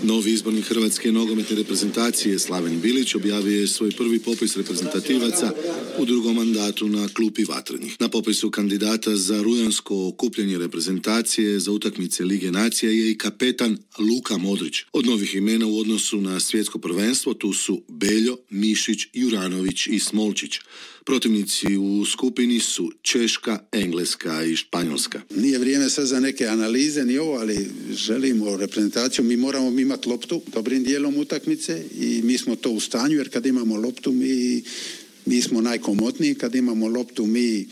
Novi izbornik hrvatske nogometne reprezentacije Slaven Bilić objavio je svoj prvi popis reprezentativaca u drugom mandatu na klupi Vatrenih. Na popisu kandidata za rujansko okupljanje reprezentacije za utakmice Lige nacija je i kapetan Luka Modrić. Od novih imena u odnosu na svjetsko prvenstvo tu su Beljo, Mišić, Juranović i Smolčić. Protivnici u skupini su Češka, Engleska i Španjolska. Nije vrijeme sad za neke analize ni ovo, ali želimo reprezentaciju. Mi moramo imati loptu dobrim dijelom utakmice i mi smo to u stanju, jer kad imamo loptu mi smo najkomotniji. Kad imamo loptu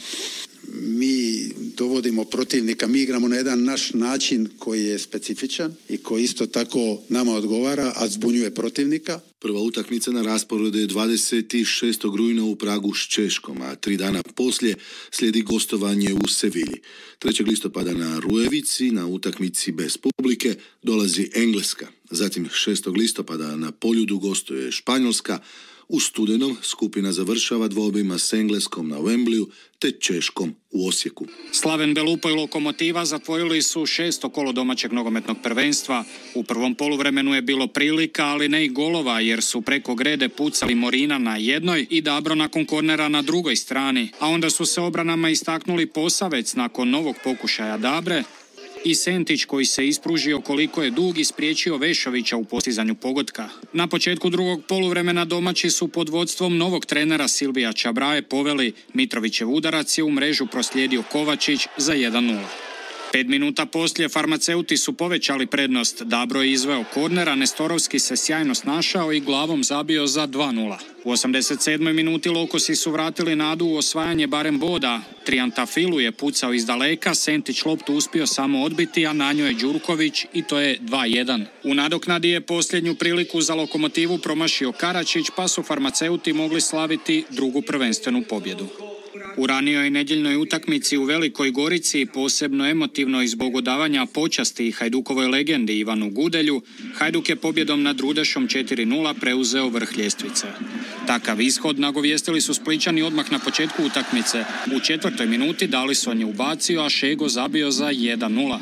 mi dovodimo protivnika, mi igramo na jedan naš način koji je specifičan i koji isto tako nama odgovara, a zbunjuje protivnika. Prva utakmica na rasporedu je 26. rujna u Pragu s Češkom, a 3 dana poslije slijedi gostovanje u Sevilji. 3. listopada na Rujevici, na utakmici bez publike, dolazi Engleska. Zatim 6. listopada na Poljudu gostuje Španjolska. U studenom skupina završava dvobojima s Engleskom na Wembleyu te Češkom u Osijeku. Slaven Belupo i Lokomotiva zatvorili su 6. kolo domaćeg nogometnog prvenstva. U prvom poluvremenu je bilo prilika, ali ne i golova, jer su preko grede pucali Morina na jednoj i Dabro nakon kornera na drugoj strani. A onda su se obranama istaknuli Posavec nakon novog pokušaja Dabre i Sentić koji se ispružio koliko je dug i spriječio Vešovića u postizanju pogotka. Na početku drugog poluvremena domaći su pod vodstvom novog trenera Silvija Čabraje poveli. Mitrovićev udarac je u mrežu proslijedio Kovačić za 1:0. 5 minuta poslije farmaceuti su povećali prednost. Dabro je izveo korner, a Nestorovski se sjajno snašao i glavom zabio za 2:0. U 87. minuti Lokosi su vratili nadu u osvajanje barem boda. Triantafilu je pucao iz daleka, Sentić loptu uspio samo odbiti, a na njoj je Đurković i to je 2:1. U nadoknadi je posljednju priliku za Lokomotivu promašio Karačić, pa su farmaceuti mogli slaviti drugu prvenstvenu pobjedu. U ranijoj nedjeljnoj utakmici u Velikoj Gorici, posebno emotivno i zbog odavanja počasti Hajdukovoj legendi Ivanu Gudelju, Hajduk je pobjedom nad Rudešom 4:0 preuzeo vrh ljestvice. Takav ishod nagovijestili su Splićani odmah na početku utakmice. U 4. minuti Dalisson je ubacio, a Šego zabio za 1:0.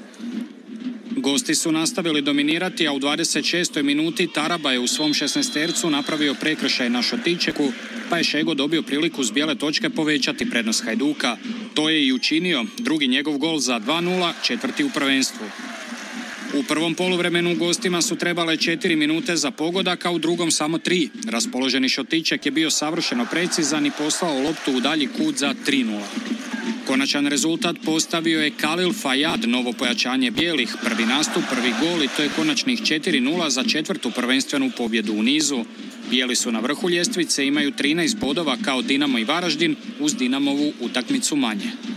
Gosti su nastavili dominirati, a u 26. minuti Taraba je u svom 16-tercu napravio prekršaj na Šotičeku, pa je Šego dobio priliku s bijele točke povećati prednost Hajduka. To je i učinio, drugi njegov gol za 2:0, 4. u prvenstvu. U prvom poluvremenu gostima su trebale 4 minute za pogodak, a u drugom samo 3. Raspoloženi Šotiček je bio savršeno precizan i poslao loptu u dalji kut za 3:0. Konačan rezultat postavio je Kalil Fayad, novo pojačanje bijelih. Prvi nastup, prvi gol i to je konačnih 4:0 za 4. prvenstvenu pobjedu u nizu. Bijeli su na vrhu ljestvice, imaju 13 bodova kao Dinamo i Varaždin uz Dinamovu utakmicu manje.